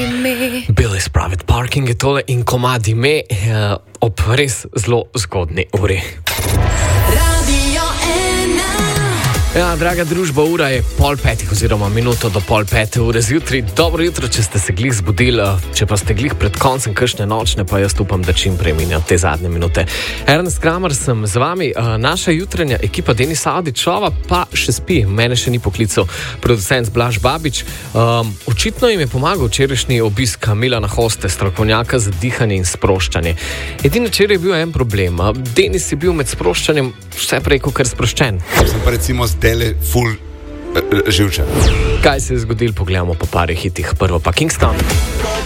Billy's Private Parking je tole in komadi me ob res zelo zgodni uri. Ja, draga družba, ura je 4:30 oziroma minuto do 4:30 zjutraj. Dobro jutro, če ste se glih zbudili, če pa ste glih pred koncem kakšne nočne, pa jaz upam, da čim prej minjajo te zadnje minute. Ernest Kramer sem z vami, naša jutranja ekipa Denis Avdićova pa še spi, mene še ni poklical producent Blaž Babič. Očitno jim je pomagal včerajšnji obisk Milana Hoste, strokovnjaka za dihanje in sproščanje. Edini včeraj je bil en problem, Denis je bil med sproščanjem vse prej kakor sproščen. Sem pa recimo zdajle ful živčen. Kaj se je zgodilo, pogledamo po parih hitih. Prvo pa Kingston.